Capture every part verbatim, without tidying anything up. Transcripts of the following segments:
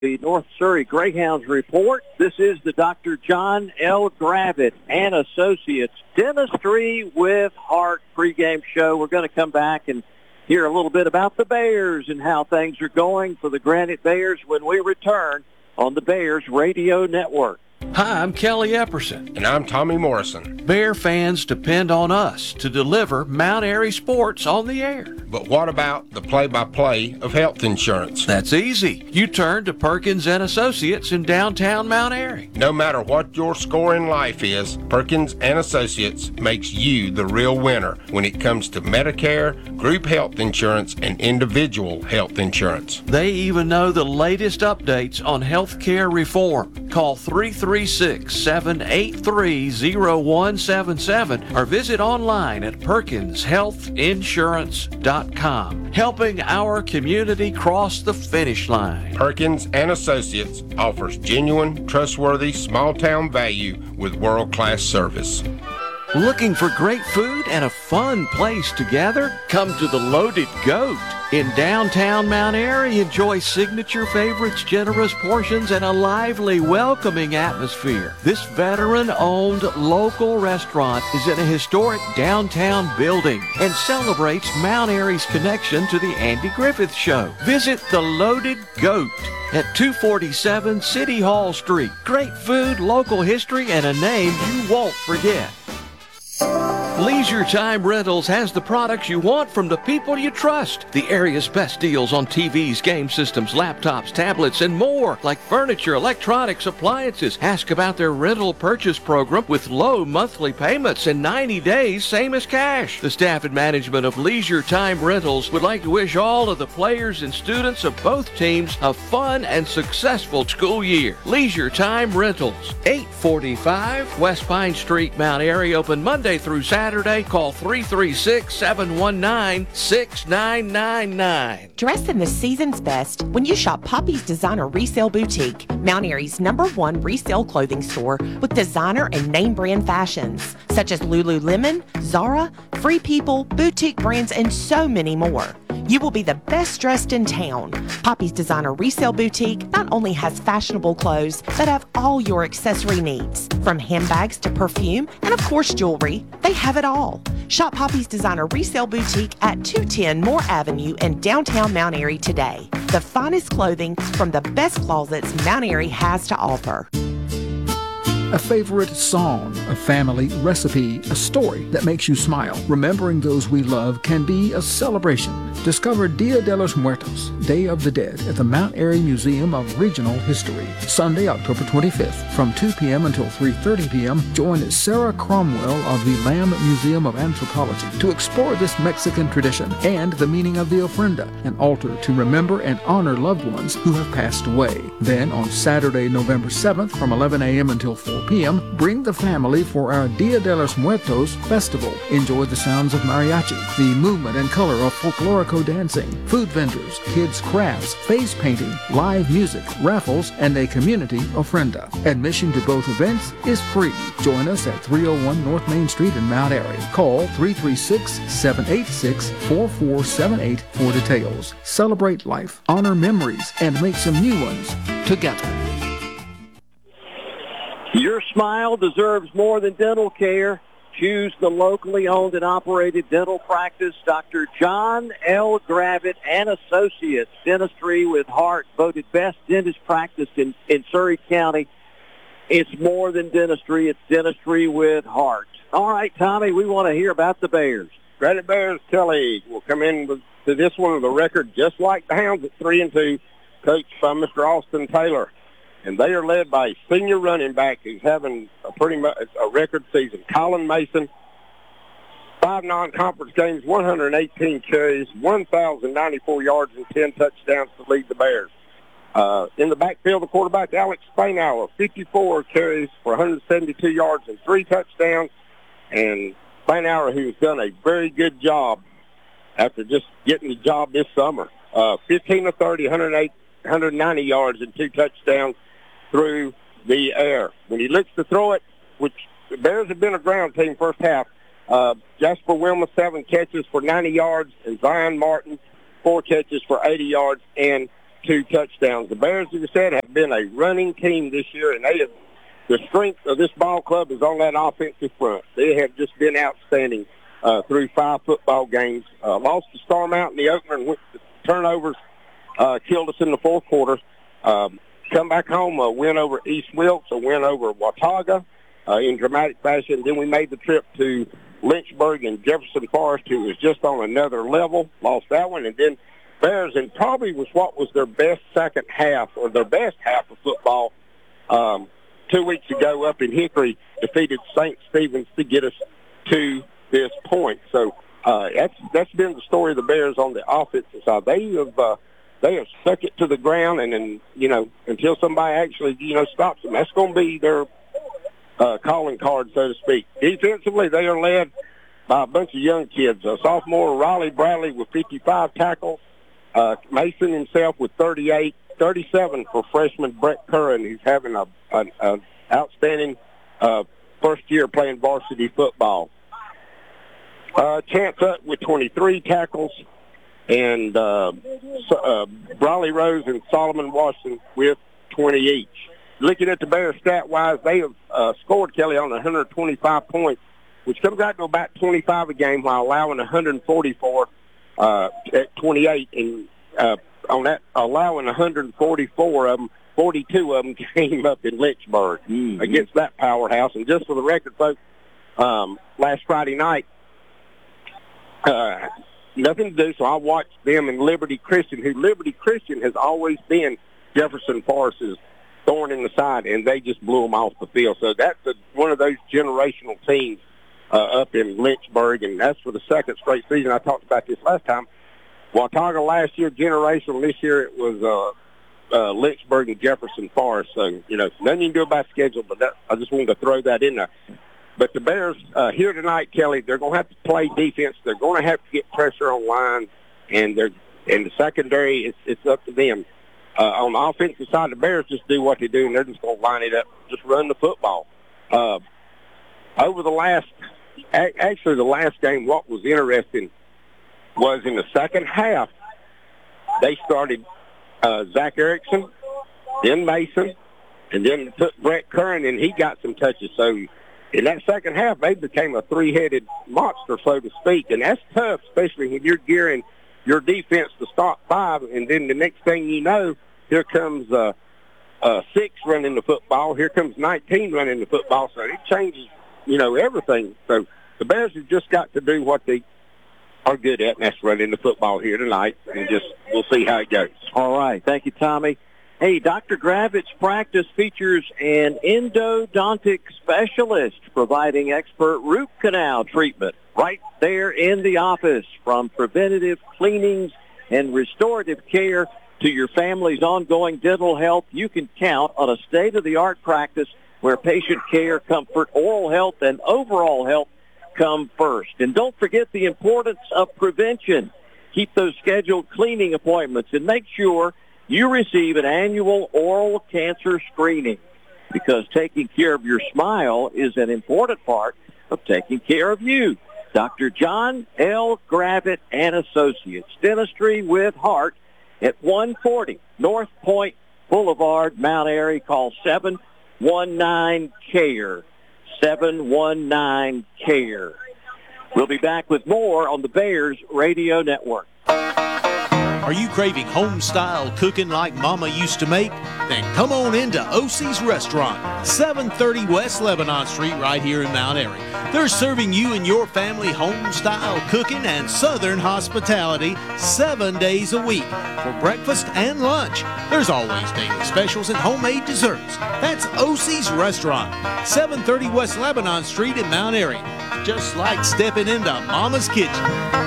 The North Surrey Greyhounds report. This is the Doctor John L. Gravitt and Associates Dentistry with Heart pregame show. We're going to come back and hear a little bit about the Bears and how things are going for the Granite Bears when we return on the Bears Radio Network. Hi, I'm Kelly Epperson. And I'm Tommy Morrison. Bear fans depend on us to deliver Mount Airy sports on the air. But what about the play-by-play of health insurance? That's easy. You turn to Perkins and Associates in downtown Mount Airy. No matter what your score in life is, Perkins and Associates makes you the real winner when it comes to Medicare, group health insurance, and individual health insurance. They even know the latest updates on health care reform. Call three three six, seven eight three, zero one seven seven or visit online at perkins health insurance dot com. Helping our community cross the finish line. Perkins and Associates offers genuine, trustworthy, small-town value with world-class service. Looking for great food and a fun place to gather? Come to the Loaded Goat. In downtown Mount Airy, enjoy signature favorites, generous portions, and a lively, welcoming atmosphere. This veteran-owned local restaurant is in a historic downtown building and celebrates Mount Airy's connection to the Andy Griffith Show. Visit the Loaded Goat at two forty-seven City Hall Street. Great food, local history, and a name you won't forget. Leisure Time Rentals has the products you want from the people you trust. The area's best deals on T Vs, game systems, laptops, tablets, and more, like furniture, electronics, appliances. Ask about their rental purchase program with low monthly payments and ninety days, same as cash. The staff and management of Leisure Time Rentals would like to wish all of the players and students of both teams a fun and successful school year. Leisure Time Rentals, eight forty-five West Pine Street, Mount Airy, open Monday through Saturday. Call three three six, seven one nine, six nine nine nine. Dress in the season's best when you shop Poppy's Designer Resale Boutique, Mount Airy's number one resale clothing store with designer and name brand fashions such as Lululemon, Zara, Free People, boutique brands, and so many more. You will be the best dressed in town. Poppy's Designer Resale Boutique not only has fashionable clothes, but have all your accessory needs. From handbags to perfume, and of course jewelry, they have it all. Shop Poppy's Designer Resale Boutique at two ten Moore Avenue in downtown Mount Airy today. The finest clothing from the best closets Mount Airy has to offer. A favorite song, a family recipe, a story that makes you smile. Remembering those we love can be a celebration. Discover Dia de los Muertos, Day of the Dead, at the Mount Airy Museum of Regional History. Sunday, October twenty-fifth, from two p.m. until three thirty p.m., join Sarah Cromwell of the Lamb Museum of Anthropology to explore this Mexican tradition and the meaning of the ofrenda, an altar to remember and honor loved ones who have passed away. Then, on Saturday, November seventh, from eleven a.m. until four p.m., bring the family for our Dia de los Muertos festival. Enjoy the sounds of mariachi, the movement and color of folklorico dancing, food vendors, kids' crafts, face painting, live music, raffles, and a community ofrenda. Admission to both events is free. Join us at three oh one North Main Street in Mount Airy. Call three three six, seven eight six, four four seven eight for details. Celebrate life, honor memories, and make some new ones together. Your smile deserves more than dental care. Choose the locally owned and operated dental practice, Doctor John L. Gravitt and Associates Dentistry with Heart, voted best dentist practice in, in Surrey County. It's more than dentistry. It's dentistry with heart. All right, Tommy, we want to hear about the Bears. Granite Bears Kelly will come in with, to this one with a record just like the Hounds at three and two, coached by Mister Austin Taylor. And they are led by a senior running back who's having a pretty much a record season. Colin Mason, five non-conference games, one hundred eighteen carries, one thousand ninety-four yards, and ten touchdowns to lead the Bears. Uh, in the backfield, the quarterback, Alex Spainhour, fifty-four carries for one hundred seventy-two yards and three touchdowns. And Spainhour, who's done a very good job after just getting the job this summer. Uh, fifteen of thirty, one hundred eight, one hundred ninety yards and two touchdowns through the air. When he looks to throw it, which the Bears have been a ground team first half, uh, Jasper Wilma, seven catches for ninety yards, and Zion Martin, four catches for eighty yards. And two touchdowns. The Bears, as you said, have been a running team this year, and they have, the strength of this ball club is on that offensive front. They have just been outstanding uh, through five football games. Uh, lost to Star Mountain in the opener, and went to turnovers uh, killed us in the fourth quarter. Um, come back home, a win over East Wilkes, a win over Watauga uh, in dramatic fashion. Then we made the trip to Lynchburg and Jefferson Forest, who was just on another level, lost that one. And then Bears, and probably was what was their best second half, or their best half of football, um, two weeks ago up in Hickory, defeated Saint Stephen's to get us to this point. So uh, that's that's been the story of the Bears on the offensive side. They have uh, they have stuck it to the ground, and then you know until somebody actually you know stops them, that's going to be their uh, calling card, so to speak. Defensively, they are led by a bunch of young kids. A sophomore Riley Bradley with fifty-five tackles. Uh, Mason himself with thirty-eight, thirty-seven for freshman Brett Curran, who's having a, a, a outstanding uh, first year playing varsity football. Uh, Chance Hutt with twenty-three tackles, and uh, uh, Briley Rose and Solomon Washington with twenty each. Looking at the Bears stat-wise, they have uh, scored, Kelly, on one hundred twenty-five points, which comes out to about twenty-five a game, while allowing one hundred forty-four Uh, at twenty-eight, and uh, on that, allowing one hundred forty-four of them, forty-two of them came up in Lynchburg mm-hmm. against that powerhouse. And just for the record, folks, um, last Friday night, uh, nothing to do, so I watched them in Liberty Christian, who Liberty Christian has always been Jefferson Forest's thorn in the side, and they just blew them off the field. So that's a, one of those generational teams Uh, up in Lynchburg, and that's for the second straight season. I talked about this last time. Watauga last year, generational. This year it was uh, uh, Lynchburg and Jefferson Forest. So, you know, nothing you can do about schedule, but that, I just wanted to throw that in there. But the Bears uh, here tonight, Kelly, they're going to have to play defense. They're going to have to get pressure on line, and they're and the secondary, it's, it's up to them. Uh, on the offensive side, the Bears just do what they do, and they're just going to line it up, just run the football. Uh, over the last Actually, the last game, what was interesting was in the second half, they started uh, Zach Erickson, then Mason, and then took Brett Curran, and he got some touches. So in that second half, they became a three-headed monster, so to speak. And that's tough, especially when you're gearing your defense to stop five, and then the next thing you know, here comes uh, uh, six running the football. Here comes nineteen running the football. So it changes, you know, everything. So the Bears have just got to do what they are good at, and that's running the football here tonight, and just we'll see how it goes. All right. Thank you, Tommy. Hey, Doctor Gravitt's practice features an endodontic specialist providing expert root canal treatment right there in the office. From preventative cleanings and restorative care to your family's ongoing dental health, you can count on a state-of-the-art practice where patient care, comfort, oral health, and overall health come first. And don't forget the importance of prevention. Keep those scheduled cleaning appointments and make sure you receive an annual oral cancer screening, because taking care of your smile is an important part of taking care of you. Doctor John L. Gravitt and Associates, Dentistry with Heart at one forty North Point Boulevard, Mount Airy. Call seven one nine care. seven one nine care. We'll be back with more on the Bears Radio Network. Are you craving home-style cooking like Mama used to make? Then come on into O C's Restaurant, seven thirty West Lebanon Street, right here in Mount Airy. They're serving you and your family home-style cooking and Southern hospitality seven days a week for breakfast and lunch. There's always daily specials and homemade desserts. That's O C's Restaurant, seven thirty West Lebanon Street in Mount Airy. Just like stepping into Mama's kitchen.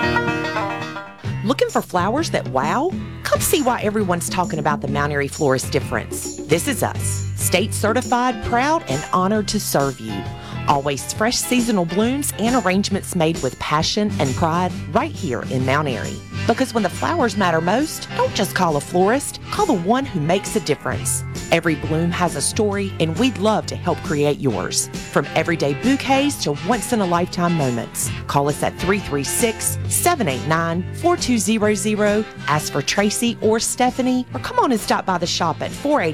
Looking for flowers that wow? Come see why everyone's talking about the Mount Airy Florist difference. This is us, state certified, proud, and honored to serve you. Always fresh seasonal blooms and arrangements made with passion and pride right here in Mount Airy. Because when the flowers matter most, don't just call a florist, call the one who makes a difference. Every bloom has a story, and we'd love to help create yours. From everyday bouquets to once-in-a-lifetime moments. Call us at three three six, seven eight nine, four two zero zero. Ask for Tracy or Stephanie, or come on and stop by the shop at four eighty